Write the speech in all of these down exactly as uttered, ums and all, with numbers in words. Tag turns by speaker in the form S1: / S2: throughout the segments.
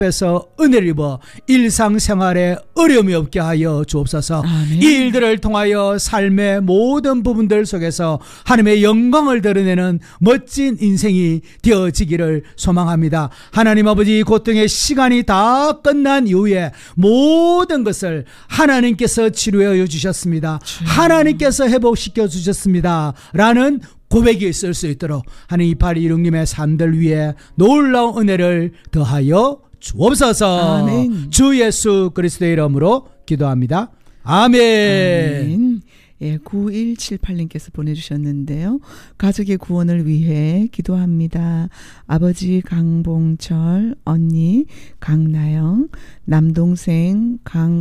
S1: 에서 은혜를 입어 일상생활에 어려움이 없게 하여 주옵소서.
S2: 아멘.
S1: 이 일들을 통하여 삶의 모든 부분들 속에서 하나님의 영광을 드러내는 멋진 인생이 되어지기를 소망합니다. 하나님 아버지, 고통의 시간이 다 끝난 이후에 모든 것을 하나님께서 치료해 주셨습니다.
S2: 주.
S1: 하나님께서 회복시켜 주셨습니다 라는 고백이 있을 수 있도록 하나님 이팔이육님의 삶들 위에 놀라운 은혜를 더하여 주옵소서.
S2: 아멘.
S1: 주 예수 그리스도의 이름으로 기도합니다. 아멘.
S2: 아멘. 예, 구일칠팔님께서 보내주셨는데요. 가족의 구원을 위해 기도합니다. 아버지 강봉철, 언니 강나영, 남동생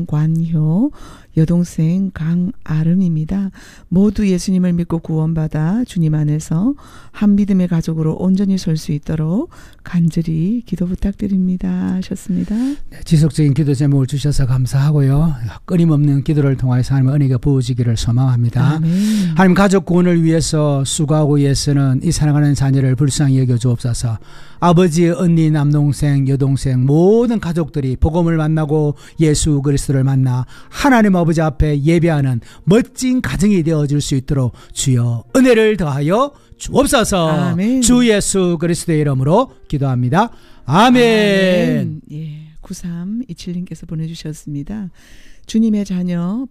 S2: 강관효, 여동생 강아름입니다. 모두 예수님을 믿고 구원받아 주님 안에서 한 믿음의 가족으로 온전히 설 수 있도록 간절히 기도 부탁드립니다 하셨습니다.
S1: 네, 지속적인 기도 제목을 주셔서 감사하고요. 끊임없는 기도를 통하여서 하나님의 은혜가 부어지기를 소망합니다.
S2: 아멘.
S1: 하나님 가족 구원을 위해서 수고하고 애쓰는 이 사랑하는 자녀를 불쌍히 여겨 주옵소서. 아버지, 언니, 남동생, 여동생 모든 가족들이 복음을 만나고 예수 그리스도를 만나 하나님 아버지 앞에 예배하는 멋진 가정이 되어질 수 있도록 주여 은혜를 더하여 주옵소서.
S2: 아멘.
S1: 주 예수 그리스도의 이름으로 기도합니다. 아멘.
S2: 아멘. 예, 구삼이칠님께서 보내주셨습니다. 주님의 자녀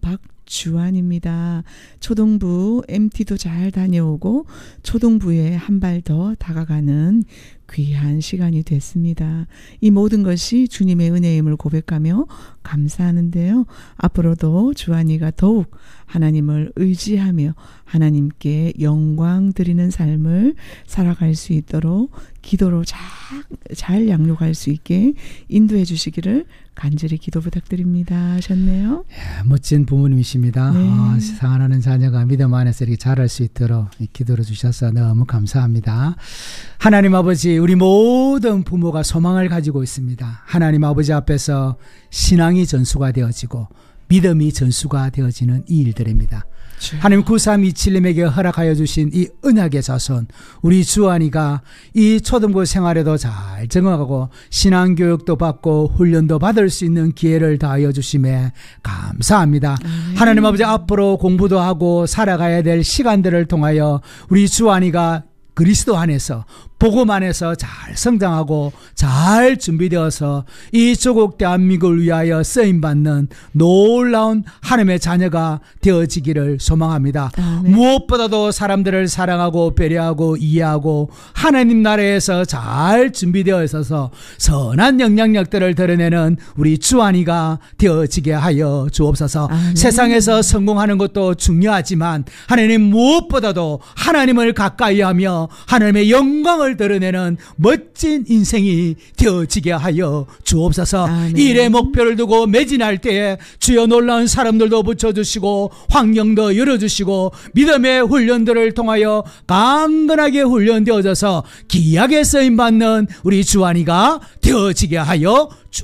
S2: 박주환입니다. 초등부 엠티도 잘 다녀오고 초등부에 한 발 더 다가가는 귀한 시간이 됐습니다. 이 모든 것이 주님의 은혜임을 고백하며 감사하는데요. 앞으로도 주한이가 더욱 하나님을 의지하며 하나님께 영광 드리는 삶을 살아갈 수 있도록 기도로 잘, 잘 양육할 수 있게 인도해 주시기를 간절히 기도 부탁드립니다 하셨네요.
S1: 예, 멋진 부모님이십니다.
S2: 네.
S1: 어, 사랑하는 자녀가 믿음 안에서 이렇게 자랄 수 있도록 기도를 주셔서 너무 감사합니다. 하나님 아버지, 우리 모든 부모가 소망을 가지고 있습니다. 하나님 아버지 앞에서 신앙이 전수가 되어지고 믿음이 전수가 되어지는 이 일들입니다. 하나님 구삼이칠님에게 허락하여 주신 이 언약의 자손 우리 주한이가 이 초등부 생활에도 잘 적응하고 신앙교육도 받고 훈련도 받을 수 있는 기회를 다하여 주심에 감사합니다. 아멘. 하나님 아버지, 앞으로 공부도 하고 살아가야 될 시간들을 통하여 우리 주한이가 그리스도 안에서 복음 안에서 잘 성장하고 잘 준비되어서 이 조국 대한민국을 위하여 쓰임받는 놀라운 하나님의 자녀가 되어지기를 소망합니다. 아멘. 무엇보다도 사람들을 사랑하고 배려하고 이해하고 하나님 나라에서 잘 준비되어 있어서 선한 영향력들을 드러내는 우리 주한이가 되어지게 하여 주옵소서. 아멘. 세상에서 성공하는 것도 중요하지만 하나님 무엇보다도 하나님을 가까이 하며 하나님의 영광을 드러내는 멋진 인생이 되어지게 하여 주옵소서. 아멘. 일의 목표를 두고 매진할 때에 주여 놀라운 사람들도 붙여주시고 환경도 열어주시고 믿음의 훈련들을 통하여 강건하게 훈련되어져서 귀하게 쓰임받는 우리 주한이가 되어지게 하여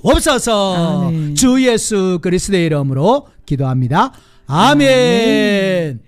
S1: 주옵소서. 아멘. 주 예수 그리스도의 이름으로 기도합니다. 아멘. 아멘.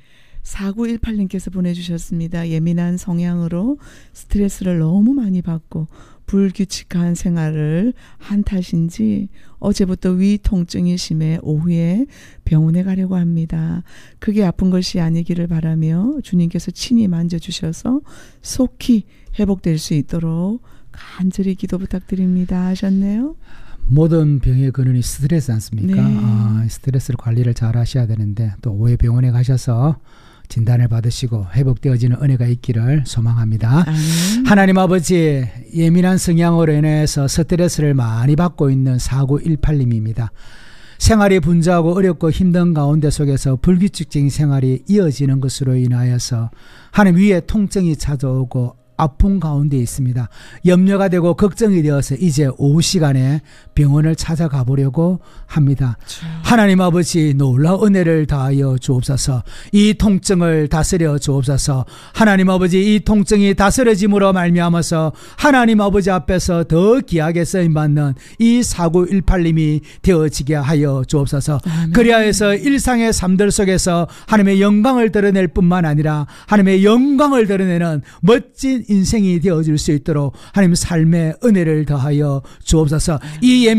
S2: 사구일팔님께서 보내주셨습니다. 예민한 성향으로 스트레스를 너무 많이 받고 불규칙한 생활을 한 탓인지 어제부터 위 통증이 심해 오후에 병원에 가려고 합니다. 그게 아픈 것이 아니기를 바라며 주님께서 친히 만져주셔서 속히 회복될 수 있도록 간절히 기도 부탁드립니다 하셨네요.
S1: 모든 병의 근원이 스트레스 않습니까?
S2: 네.
S1: 아, 스트레스를 관리를 잘 하셔야 되는데 또 오후에 병원에 가셔서 진단을 받으시고 회복되어지는 은혜가 있기를 소망합니다. 아멘. 하나님 아버지, 예민한 성향으로 인해서 스트레스를 많이 받고 있는 사구일팔님입니다. 생활이 분주하고 어렵고 힘든 가운데 속에서 불규칙적인 생활이 이어지는 것으로 인하여서 하나님 위에 통증이 찾아오고 아픔 가운데 있습니다. 염려가 되고 걱정이 되어서 이제 오후 시간에 병원을 찾아가 보려고 합니다. 그렇죠. 하나님 아버지, 놀라운 은혜를 다하여 주옵소서. 이 통증을 다스려 주옵소서. 하나님 아버지, 이 통증이 다스려짐으로 말미암아서 하나님 아버지 앞에서 더 귀하게 쓰임받는 이 사구일팔님이 되어지게 하여 주옵소서. 아멘. 그리하여서 일상의 삶들 속에서 하나님의 영광을 드러낼 뿐만 아니라 하나님의 영광을 드러내는 멋진 인생이 되어줄 수 있도록 하나님 삶의 은혜를 더하여 주옵소서. 이